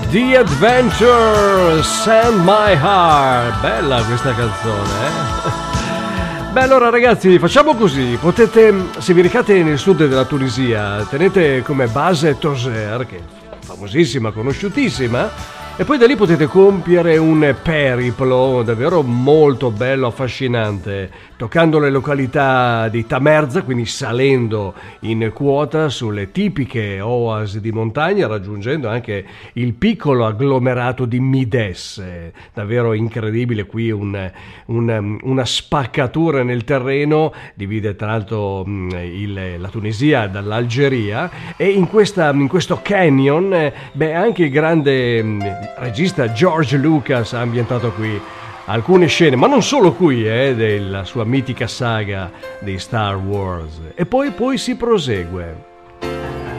The Adventure, Send My Heart. Bella questa canzone, eh? Beh, allora ragazzi, facciamo così. Potete, se vi recate nel sud della Tunisia, tenete come base Toser, che è famosissima, conosciutissima, e poi da lì potete compiere un periplo davvero molto bello, affascinante, toccando le località di Tamerza, quindi salendo in quota sulle tipiche oasi di montagna, raggiungendo anche il piccolo agglomerato di Mides. Davvero incredibile, qui una spaccatura nel terreno, divide tra l'altro la Tunisia dall'Algeria, e in questo canyon, anche il grande regista George Lucas ha ambientato qui alcune scene, ma non solo qui, della sua mitica saga di Star Wars. E poi si prosegue.